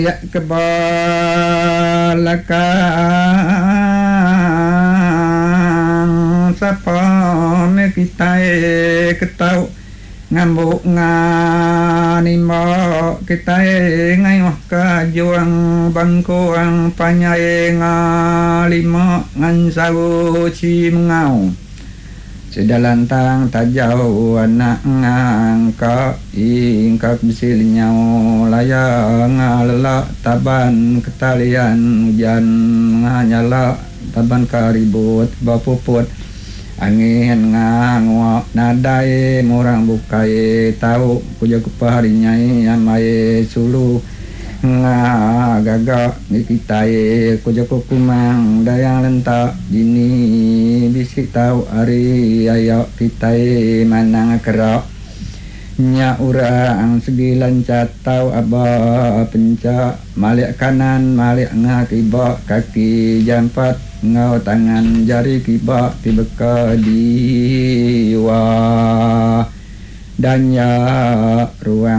ya kebalakang sapane kita ketau ngambuk nganimo kita ngayoh kajuang bangkuang panyai ngalimo ngansawu cimngau sedalantang tajau anak ngangka ingkap silnyau layang ngalala taban ketalian hujan nganyala taban karibut bapuput angin ngangwa nadai murang bukai tau puja kupaharinyai amai sulu ngagaga nikitai kuja kukumang dayang lentak dini bisik tau ari ayo kitai manang kerak nya urang segilan catau aba penca malik kanan malik ngakiba kaki jampat ngau tangan jari kiba tibeka diwa dan ya ruang